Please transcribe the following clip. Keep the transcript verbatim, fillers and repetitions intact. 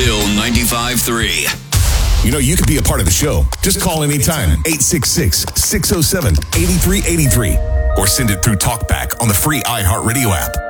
Still ninety-five three. You know, you could be a part of the show. Just call anytime. eight six six, six oh seven, eight three eight three. Or send it through TalkBack on the free iHeartRadio app.